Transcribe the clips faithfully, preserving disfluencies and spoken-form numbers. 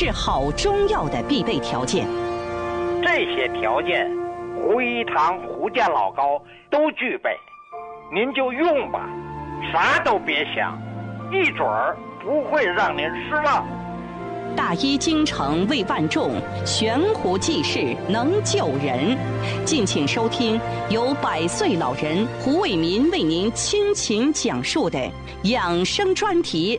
是好中药的必备条件。 这些条件，胡一堂、胡家老高都具备，您就用吧，啥都别想，一准儿不会让您失望。 大医精诚为万众，悬壶济世能救人。敬请收听由百岁老人胡伟民为您倾情讲述的养生专题。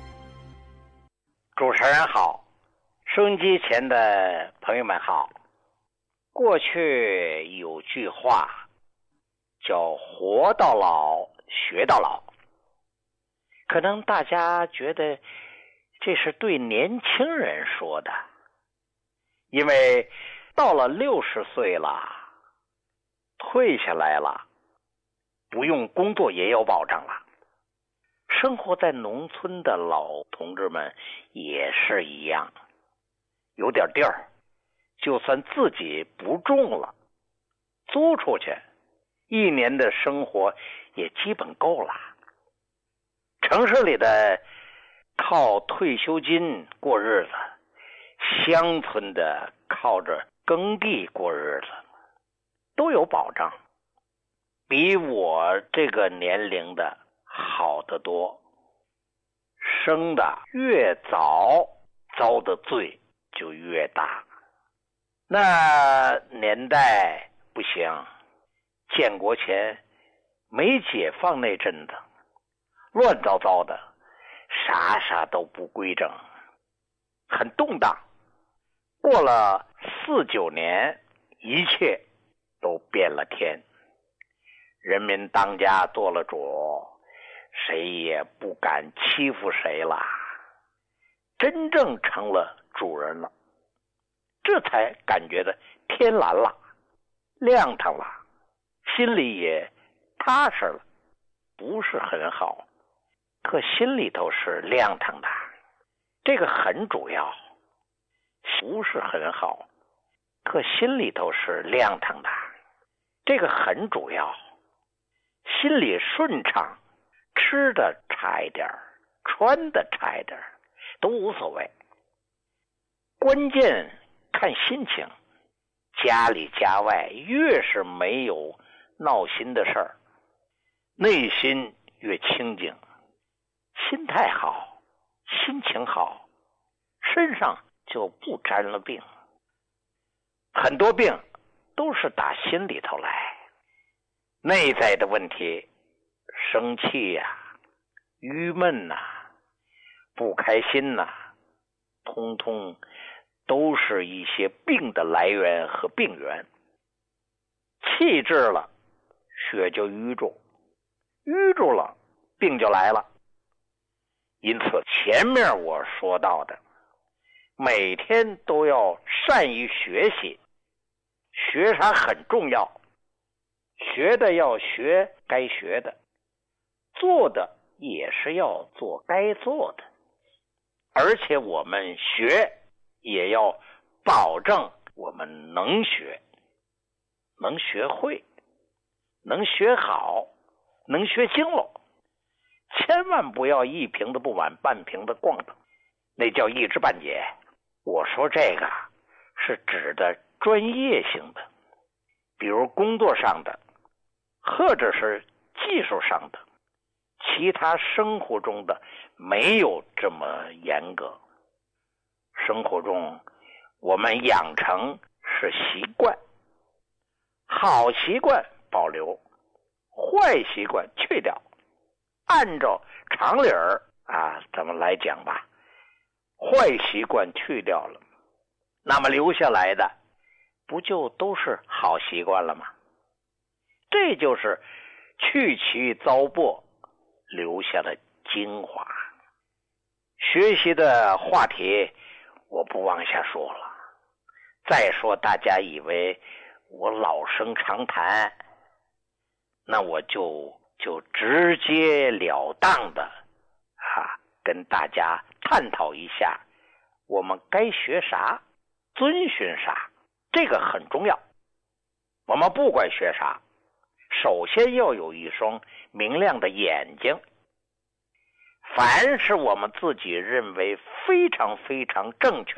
主持人好，收音机前的朋友们好。过去有句话叫活到老学到老，可能大家觉得这是对年轻人说的，因为到了六十岁了，退下来了，不用工作也有保障了。生活在农村的老同志们也是一样，有点地儿，就算自己不种了，租出去，一年的生活也基本够了。城市里的靠退休金过日子，乡村的靠着耕地过日子，都有保障，比我这个年龄的好得多。生的越早，遭的罪就越大。那年代不行，建国前没解放那阵子，乱糟糟的，啥啥都不规整，很动荡。过了四九年，一切都变了天，人民当家做了主，谁也不敢欺负谁了，真正成了主人了，这才感觉的天蓝了，亮堂了，心里也踏实了。不是很好，可心里头是亮堂的，这个很主要。不是很好，可心里头是亮堂的，这个很主要。心里顺畅，吃的差一点，穿的差一点，都无所谓。关键看心情，家里家外越是没有闹心的事儿，内心越清静，心态好，心情好，身上就不沾了病。很多病都是打心里头来，内在的问题，生气呀、啊、郁闷呐、啊、不开心呐、啊，通通都是一些病的来源和病源。气滞了，血就淤住，淤住了，病就来了。因此前面我说到的，每天都要善于学习，学啥很重要，学的要学该学的，做的也是要做该做的，而且我们学也要保证我们能学，能学会，能学好，能学精喽。千万不要一瓶的不满，半瓶的逛荡，那叫一知半解。我说这个是指的专业性的，比如工作上的，或者是技术上的，其他生活中的没有这么严格。生活中我们养成是习惯，好习惯保留，坏习惯去掉，按照常理儿啊，咱们来讲吧，坏习惯去掉了，那么留下来的不就都是好习惯了吗？这就是去其糟粕，留下了精华。学习的话题我不往下说了，再说大家以为我老生常谈，那我就就直截了当的啊，跟大家探讨一下我们该学啥，遵循啥，这个很重要。我们不管学啥，首先要有一双明亮的眼睛。凡是我们自己认为非常非常正确